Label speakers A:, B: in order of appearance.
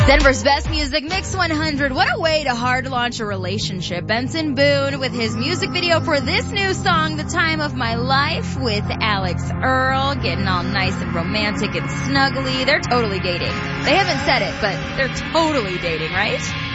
A: Denver's best music, Mix 100. What a way to hard launch a relationship. Benson Boone with his music video for this new song, The Time of My Life, with Alex Earl, getting all nice and romantic and snuggly. They're totally dating. They haven't said it, but they're totally dating, right?